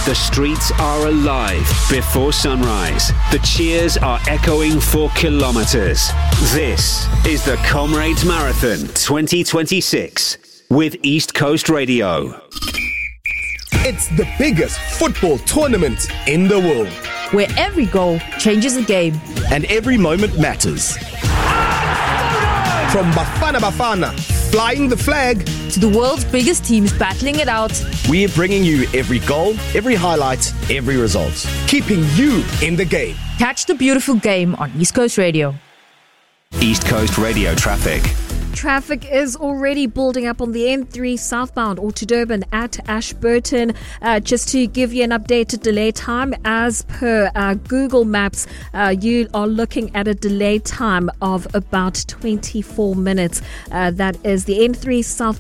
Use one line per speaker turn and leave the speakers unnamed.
The streets are alive before sunrise. The cheers are echoing for kilometres. This is the Comrades Marathon 2026 with East Coast Radio.
It's the biggest football tournament in the world,
where every goal changes the game
and every moment matters.
From Bafana Bafana, flying the flag,
to the world's biggest teams battling it out,
we are bringing you every goal, every highlight, every result,
keeping you in the game.
Catch the beautiful game on East Coast Radio.
East Coast Radio traffic.
Traffic is already building up on the N3 southbound or to Durban at Ashburton. Just to give you an updated delay time, as per Google Maps, you are looking at a delay time of about 24 minutes. That is the N3 south.